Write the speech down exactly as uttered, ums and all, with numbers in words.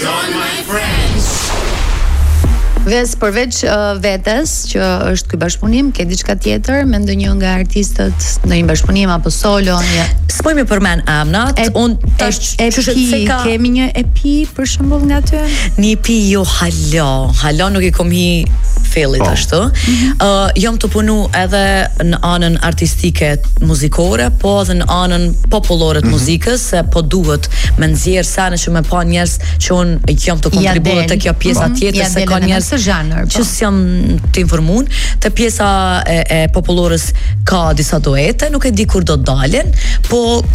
on my friends. Ves përveç uh, vetes që është ky bashkëpunim, ke diçka tjetër me ndonjë nga artistët, ndonjë bashkëpunim apo solo, një s'po më përmend emrat, un tash çështë se ka kemi një E P për shembull nga ty? Një E P jo hala, hala nuk i kom hi fillit ashtu. Mm-hmm. Uh, jam të punu edhe në anën artistike muzikore, po edhe në anën popullore të mm-hmm. muzikës, se po duhet me nxjerr sane që me pa njerëz që un jam të kontribuar te kjo pjesa mm-hmm. tjetër, se ka njerëz zhanër, që jam të informuar, te pjesa e, e popullores ka disa duete, nuk e di kur do të dalin, po